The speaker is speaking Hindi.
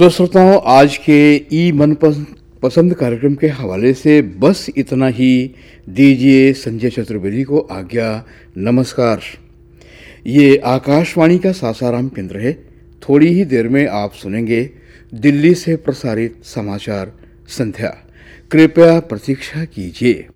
तो श्रोताओं, आज के ई मन पसंद कार्यक्रम के हवाले से बस इतना ही। दीजिए संजय चतुर्वेदी को आज्ञा। नमस्कार। ये आकाशवाणी का सासाराम केंद्र है। थोड़ी ही देर में आप सुनेंगे दिल्ली से प्रसारित समाचार संध्या। कृपया प्रतीक्षा कीजिए।